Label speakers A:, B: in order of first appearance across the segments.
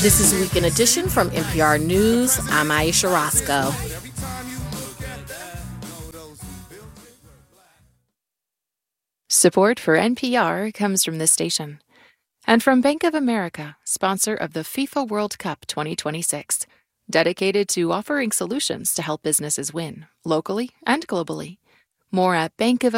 A: This is Weekend Edition from NPR News. I'm Aisha Roscoe.
B: Support for NPR comes from this station and from Bank of America, sponsor of the FIFA World Cup 2026, dedicated to offering solutions to help businesses win locally and globally. More at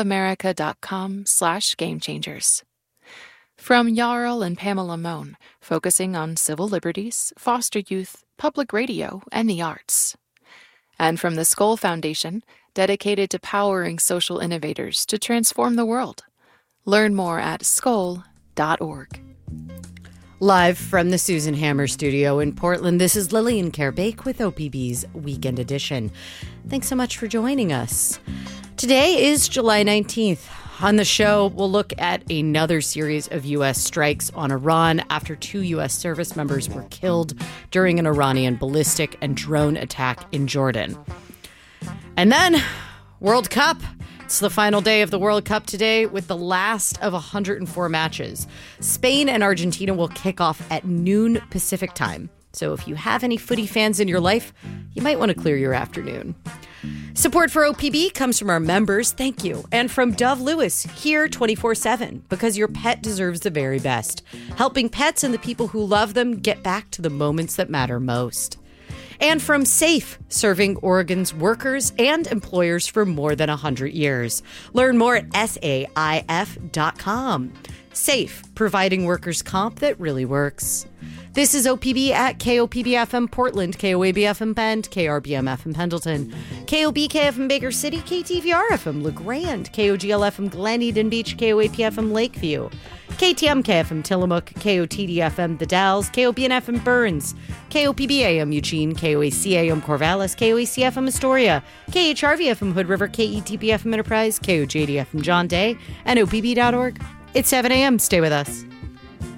B: bankofamerica.com/gamechangers. From Jarl and Pamela Mohn, focusing on civil liberties, foster youth, public radio, and the arts. And from the Skoll Foundation, dedicated to powering social innovators to transform the world. Learn more at skoll.org.
C: Live from the Susan Hammer studio in Portland, this is Lillian Kerr-Bake with OPB's Weekend Edition. Thanks so much for joining us. Today is July 19th. On the show, we'll look at another series of U.S. strikes on Iran after 2 U.S. service members were killed during an Iranian ballistic and drone attack in Jordan. And then, World Cup. It's the final day of the World Cup today with the last of 104 matches. Spain and Argentina will kick off at noon Pacific time. So if you have any footy fans in your life, you might want to clear your afternoon. Support for OPB comes from our members, thank you, and from Dove Lewis, here 24/7, because your pet deserves the very best. Helping pets and the people who love them get back to the moments that matter most. And from SAFE, serving Oregon's workers and employers for more than 100 years. Learn more at saif.com. SAFE, providing workers' comp that really works. This is OPB at KOPB-FM Portland, KOAB-FM Bend, KRBM-FM Pendleton, KOBK-FM Baker City, KTVR-FM LeGrand, KOGL-FM Glen Eden Beach, KOAP-FM Lakeview, KTMK-FM Tillamook, KOTD-FM The Dalles, KOBN-FM Burns, KOPB-AM Eugene, KOAC-AM Corvallis, KOAC-FM Astoria, KHRV-FM Hood River, KETP-FM Enterprise, KOJD-FM John Day, and OPB.org. It's 7 a.m. Stay with us.